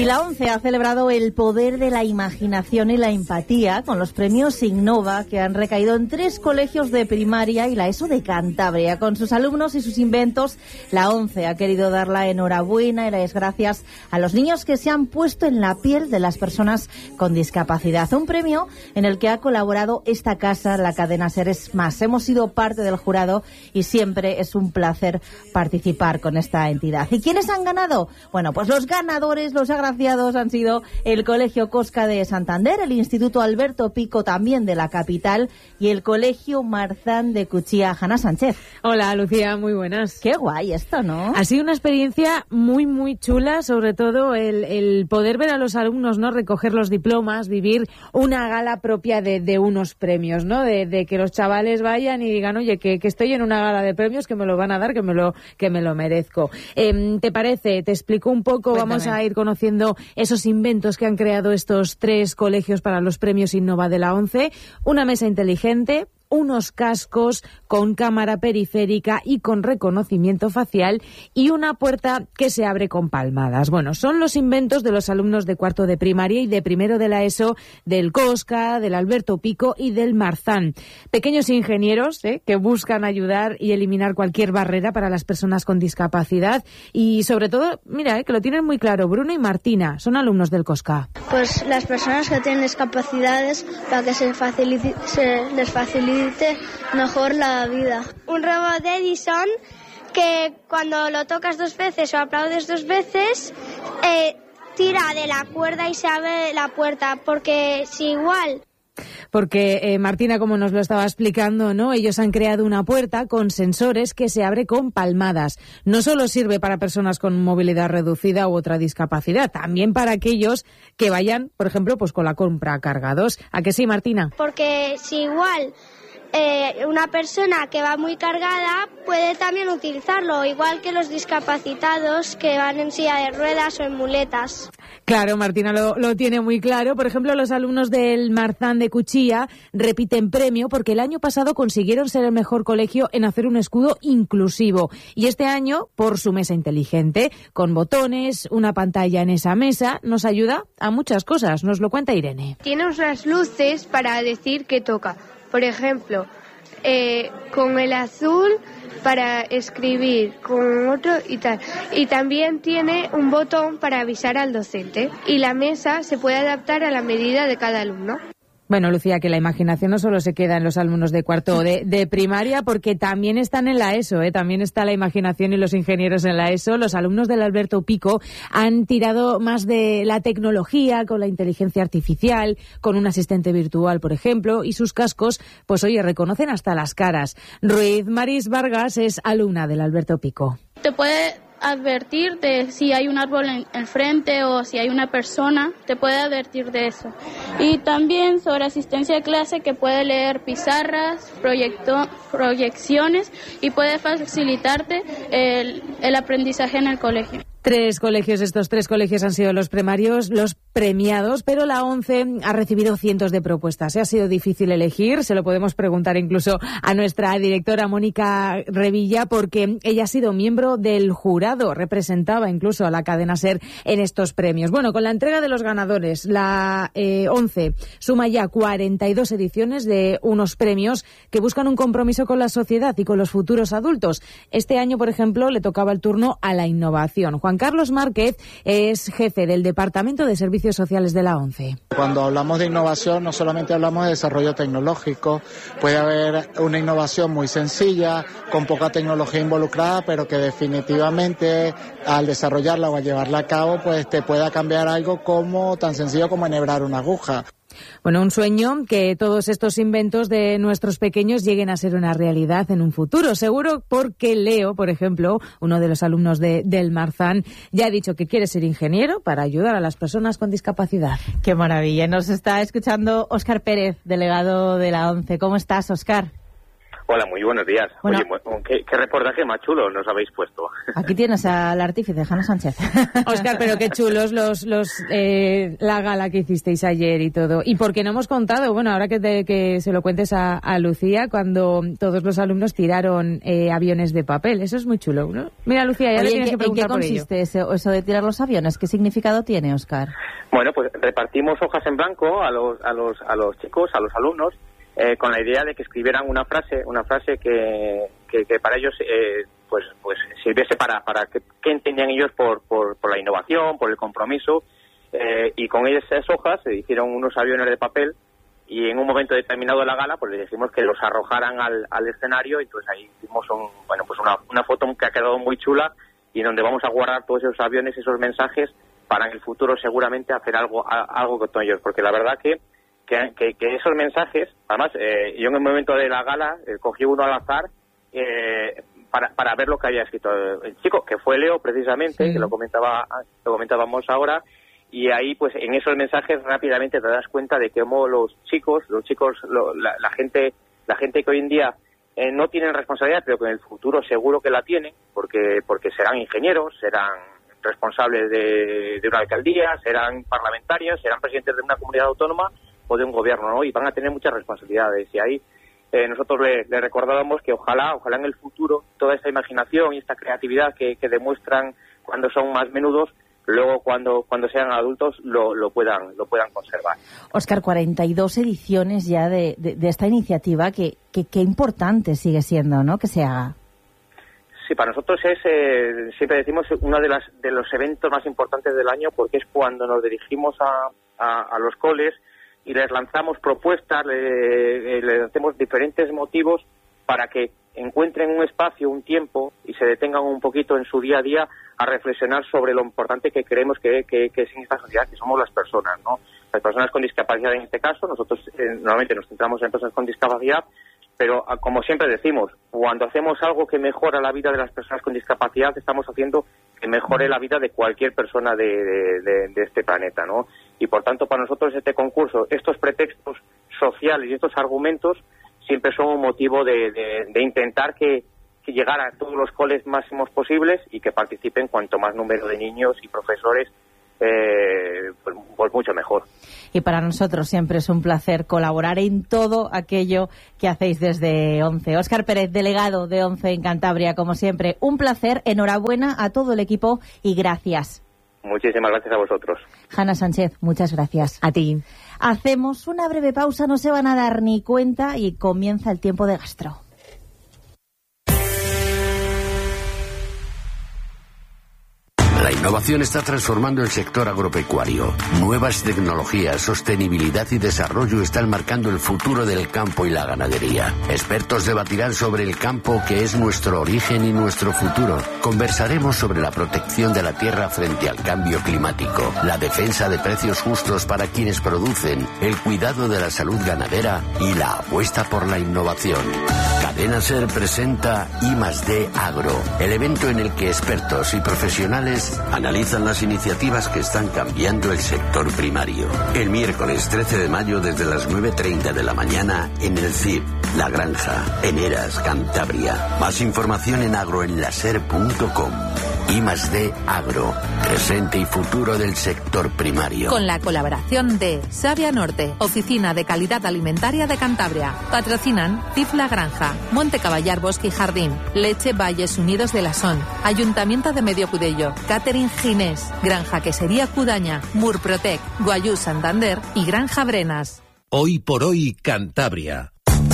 Y la ONCE ha celebrado el poder de la imaginación y la empatía con los premios Innova, que han recaído en 3 colegios de primaria y la ESO de Cantabria. Con sus alumnos y sus inventos, la ONCE ha querido dar la enhorabuena y las gracias a los niños que se han puesto en la piel de las personas con discapacidad. Un premio en el que ha colaborado esta casa, la cadena SER. Es más, hemos sido parte del jurado y siempre es un placer participar con esta entidad. ¿Y quiénes han ganado? Bueno, pues los ganadores, los agraciados han sido el Colegio Cosca de Santander, el Instituto Alberto Pico también de la capital y el Colegio Marzán de Cuchilla. Hanna Sánchez. Hola, Lucía, muy buenas. Qué guay esto, ¿no? Ha sido una experiencia muy, muy chula, sobre todo el poder ver a los alumnos, ¿no? Recoger los diplomas, vivir una gala propia de unos premios, ¿no? De que los chavales vayan y digan, oye, que estoy en una gala de premios, que me lo van a dar, que me lo merezco. ¿Te parece? Te explico un poco. Cuéntame. Vamos a ir conociendo esos inventos que han creado estos 3 colegios para los premios Innova de la ONCE. Una mesa inteligente, unos cascos con cámara periférica y con reconocimiento facial y una puerta que se abre con palmadas. Bueno, son los inventos de los alumnos de 4º de primaria y de 1º de la ESO, del Cosca, del Alberto Pico y del Marzán. Pequeños ingenieros que buscan ayudar y eliminar cualquier barrera para las personas con discapacidad y sobre todo, mira, que lo tienen muy claro, Bruno y Martina son alumnos del Cosca. Pues las personas que tienen discapacidades para que se les facilite mejor la vida. Un robot de Edison que cuando lo tocas 2 veces o aplaudes 2 veces, tira de la cuerda y se abre la puerta, porque si igual... Porque Martina, como nos lo estaba explicando, ¿no? Ellos han creado una puerta con sensores que se abre con palmadas. No solo sirve para personas con movilidad reducida u otra discapacidad, también para aquellos que vayan, por ejemplo, pues con la compra cargados. ¿A que sí, Martina? Porque si igual una persona que va muy cargada puede también utilizarlo, igual que los discapacitados que van en silla de ruedas o en muletas. Claro, Martina lo tiene muy claro. Por ejemplo, los alumnos del Marzán de Cuchilla repiten premio porque el año pasado consiguieron ser el mejor colegio en hacer un escudo inclusivo. Y este año, por su mesa inteligente, con botones, una pantalla en esa mesa, nos ayuda a muchas cosas. Nos lo cuenta Irene. Tiene unas luces para decir que toca. Por ejemplo, con el azul para escribir, con otro y tal. Y también tiene un botón para avisar al docente. Y la mesa se puede adaptar a la medida de cada alumno. Bueno, Lucía, que la imaginación no solo se queda en los alumnos de 4º de primaria, porque también están en la ESO, también está la imaginación y los ingenieros en la ESO. Los alumnos del Alberto Pico han tirado más de la tecnología, con la inteligencia artificial, con un asistente virtual, por ejemplo, y sus cascos, pues oye, reconocen hasta las caras. Ruiz Maris Vargas es alumna del Alberto Pico. Te puede advertir de si hay un árbol en frente o si hay una persona, te puede advertir de eso. Y también sobre asistencia de clase, que puede leer pizarras, proyecciones y puede facilitarte el aprendizaje en el colegio. Estos 3 colegios han sido los premiados, pero la ONCE ha recibido cientos de propuestas. Ha sido difícil elegir, se lo podemos preguntar incluso a nuestra directora Mónica Revilla, porque ella ha sido miembro del jurado, representaba incluso a la cadena SER en estos premios. Bueno, con la entrega de los ganadores, la ONCE suma ya 42 ediciones de unos premios que buscan un compromiso con la sociedad y con los futuros adultos. Este año, por ejemplo, le tocaba el turno a la innovación. Juan Carlos Márquez es jefe del Departamento de Servicios Sociales de la ONCE. Cuando hablamos de innovación, no solamente hablamos de desarrollo tecnológico, puede haber una innovación muy sencilla, con poca tecnología involucrada, pero que definitivamente al desarrollarla o a llevarla a cabo, pues te pueda cambiar algo tan sencillo como enhebrar una aguja. Bueno, un sueño que todos estos inventos de nuestros pequeños lleguen a ser una realidad en un futuro. Seguro, porque Leo, por ejemplo, uno de los alumnos del Marzán, ya ha dicho que quiere ser ingeniero para ayudar a las personas con discapacidad. Qué maravilla. Nos está escuchando Óscar Pérez, delegado de la ONCE. ¿Cómo estás, Óscar? Hola, muy buenos días. Bueno, Oye, ¿qué reportaje más chulo nos habéis puesto? Aquí tienes al artífice, Jana Sánchez. Óscar, pero qué chulos la gala que hicisteis ayer y todo. Y porque no hemos contado, bueno, ahora que se lo cuentes a Lucía, cuando todos los alumnos tiraron aviones de papel. Eso es muy chulo, ¿no? Mira, Lucía, ya le tienes que preguntar por ello. ¿En qué consiste eso de tirar los aviones? ¿Qué significado tiene, Óscar? Bueno, pues repartimos hojas en blanco a los chicos, a los alumnos, con la idea de que escribieran una frase que para ellos pues sirviese para que entendían ellos por la innovación, por el compromiso, y con esas hojas se hicieron unos aviones de papel, y en un momento determinado de la gala pues les dijimos que los arrojaran al escenario, y entonces ahí hicimos una foto que ha quedado muy chula, y donde vamos a guardar todos esos aviones, esos mensajes, para en el futuro seguramente hacer algo con ellos, porque la verdad que esos mensajes, además yo en el momento de la gala cogí uno al azar para ver lo que había escrito el chico, que fue Leo precisamente, sí, que lo comentábamos ahora, y ahí pues en esos mensajes rápidamente te das cuenta de cómo los chicos, la gente que hoy en día no tienen responsabilidad, pero que en el futuro seguro que la tienen, porque serán ingenieros, serán responsables de una alcaldía, serán parlamentarios, serán presidentes de una comunidad autónoma o de un gobierno, ¿no? Y van a tener muchas responsabilidades, y ahí nosotros le recordábamos que ojalá en el futuro toda esta imaginación y esta creatividad que demuestran cuando son más menudos, luego cuando sean adultos lo puedan conservar. Óscar, 42 ediciones ya de esta iniciativa, que importante sigue siendo, ¿no?, que se haga. Sí, para nosotros es, siempre decimos, uno de los eventos más importantes del año, porque es cuando nos dirigimos a los coles y les lanzamos propuestas, les hacemos diferentes motivos para que encuentren un espacio, un tiempo, y se detengan un poquito en su día a día a reflexionar sobre lo importante que creemos que es en esta sociedad, que somos las personas, ¿no? Las personas con discapacidad en este caso. Nosotros normalmente nos centramos en personas con discapacidad, pero como siempre decimos, cuando hacemos algo que mejora la vida de las personas con discapacidad, estamos haciendo que mejore la vida de cualquier persona de este planeta, ¿no? Y por tanto, para nosotros este concurso, estos pretextos sociales y estos argumentos siempre son un motivo de intentar que llegar a todos los coles máximos posibles y que participen cuanto más número de niños y profesores, pues mucho mejor. Y para nosotros siempre es un placer colaborar en todo aquello que hacéis desde ONCE. Óscar Pérez, delegado de ONCE en Cantabria, como siempre, un placer, enhorabuena a todo el equipo y gracias. Muchísimas gracias a vosotros. Jana Sánchez, muchas gracias. A ti. Hacemos una breve pausa, no se van a dar ni cuenta, y comienza el tiempo de gastro. La innovación está transformando el sector agropecuario. Nuevas tecnologías, sostenibilidad y desarrollo están marcando el futuro del campo y la ganadería. Expertos debatirán sobre el campo, que es nuestro origen y nuestro futuro. Conversaremos sobre la protección de la tierra frente al cambio climático, la defensa de precios justos para quienes producen, el cuidado de la salud ganadera y la apuesta por la innovación. Cadena SER presenta I+D Agro, el evento en el que expertos y profesionales analizan las iniciativas que están cambiando el sector primario. El miércoles 13 de mayo desde las 9:30 de la mañana en el CIP, La Granja, en Heras, Cantabria. Más información en agroenlaser.com. I+D Agro, presente y futuro del sector primario. Con la colaboración de Savia Norte, Oficina de Calidad Alimentaria de Cantabria. Patrocinan CIF La Granja, Monte Caballar Bosque y Jardín, Leche Valles Unidos de la Son, Ayuntamiento de Medio Cudello, Catering Ginés, Granja Quesería Cudaña, Murprotec, Guayú Santander y Granja Brenas. Hoy por hoy, Cantabria.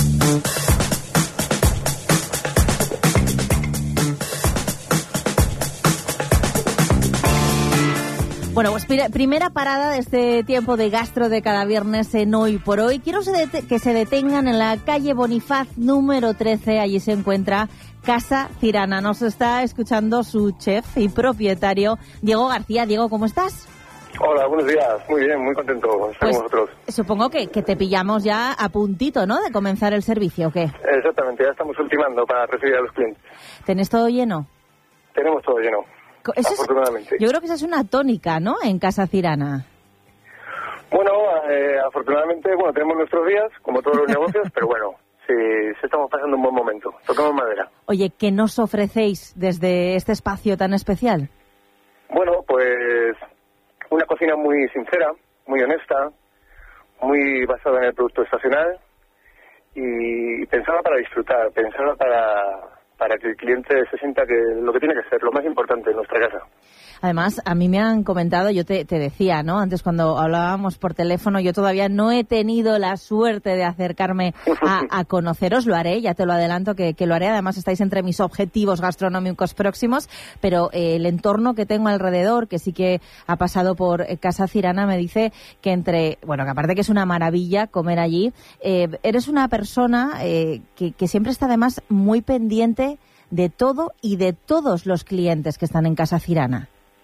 Bueno, pues primera parada de este tiempo de gastro de cada viernes en Hoy por Hoy. Quiero que se detengan en la calle Bonifaz número 13. Allí se encuentra Casa Cirana. Nos está escuchando su chef y propietario, Diego García. Diego, ¿cómo estás? Hola, buenos días. Muy bien, muy contento de estar con vosotros. Supongo que te pillamos ya a puntito, ¿no?, de comenzar el servicio, ¿o qué? Exactamente, ya estamos ultimando para recibir a los clientes. ¿Tenés todo lleno? Tenemos todo lleno. Afortunadamente. Yo creo que esa es una tónica, ¿no?, en Casa Cirana. Bueno, afortunadamente, tenemos nuestros días, como todos los negocios, pero bueno, sí estamos pasando un buen momento. Tocamos madera. Oye, ¿qué nos ofrecéis desde este espacio tan especial? Bueno, pues una cocina muy sincera, muy honesta, muy basada en el producto estacional y pensada para disfrutar, pensada para que el cliente se sienta que lo que tiene que ser, lo más importante en nuestra casa. Además, a mí me han comentado, yo te decía, ¿no? Antes cuando hablábamos por teléfono, yo todavía no he tenido la suerte de acercarme a conoceros, lo haré, ya te lo adelanto que lo haré, además estáis entre mis objetivos gastronómicos próximos, pero el entorno que tengo alrededor, que sí que ha pasado por Casa Cirana, me dice que que aparte que es una maravilla comer allí, eres una persona que siempre está además muy pendiente de todo y de todos los clientes que están en Casa Cirana.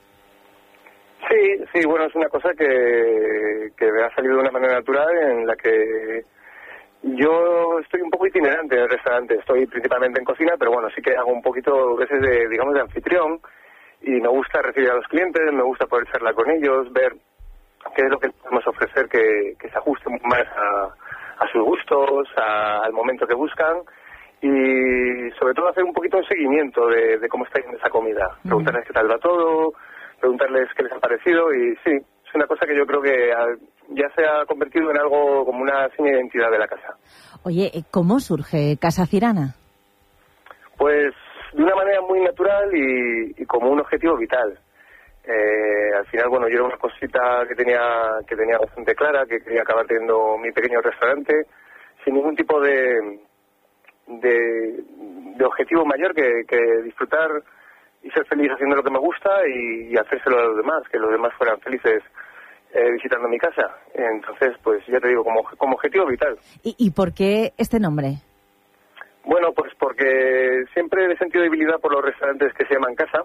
Sí, bueno, es una cosa que me ha salido de una manera natural en la que yo estoy un poco itinerante en el restaurante. Estoy principalmente en cocina, pero bueno, sí que hago un poquito a veces de anfitrión y me gusta recibir a los clientes, me gusta poder charlar con ellos, ver qué es lo que podemos ofrecer que se ajuste más a sus gustos, al momento que buscan y sobre todo hacer un poquito de seguimiento de cómo está yendo esa comida. Preguntarles qué tal va todo, preguntarles qué les ha parecido y sí, es una cosa que yo creo que ya se ha convertido en algo como una seña de identidad de la casa. Oye, ¿cómo surge Casa Cirana? Pues de una manera muy natural y como un objetivo vital. Al final, bueno, yo era una cosita que tenía bastante clara, que quería acabar teniendo mi pequeño restaurante sin ningún tipo de objetivo mayor que disfrutar y ser feliz haciendo lo que me gusta y hacérselo a los demás, que los demás fueran felices visitando mi casa. Entonces, pues ya te digo, como objetivo vital. ¿Y por qué este nombre? Bueno, pues porque siempre he sentido debilidad por los restaurantes que se llaman casa,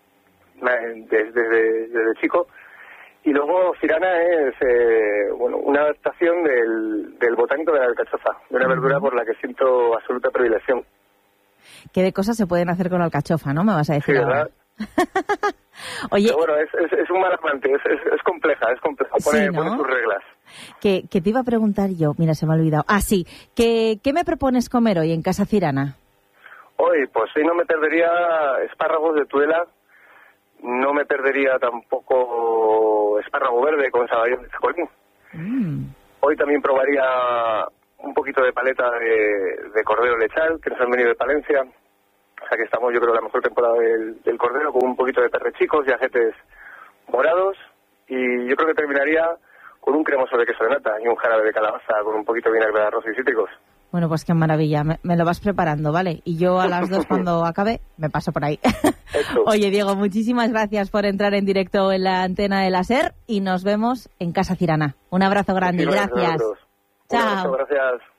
desde chico. Y luego Cirana es una adaptación del botánico de la alcachofa, de una verdura por la que siento absoluta predilección. ¿Qué de cosas se pueden hacer con la alcachofa, no? Me vas a decir. Sí, ¿verdad? Oye, pero bueno, es un malamante, es compleja, pone sus reglas. ¿Qué te iba a preguntar yo? Mira, se me ha olvidado. Ah, sí. ¿Qué me propones comer hoy en Casa Cirana? Hoy no me perdería espárragos de Tudela, no me perdería tampoco espárrago verde con saballón de chacolí. Hoy también probaría un poquito de paleta de cordero lechal, que nos han venido de Palencia. O sea que estamos, yo creo, la mejor temporada del cordero, con un poquito de perrechicos y ajetes morados. Y yo creo que terminaría con un cremoso de queso de nata y un jarabe de calabaza con un poquito de vinagre de arroz y cítricos. Bueno, pues qué maravilla. Me lo vas preparando, ¿vale? Y yo a las 2 cuando acabe me paso por ahí. Oye, Diego, muchísimas gracias por entrar en directo en la antena de la SER y nos vemos en Casa Cirana. Un abrazo grande. Gracias. Chao. Un abrazo, gracias.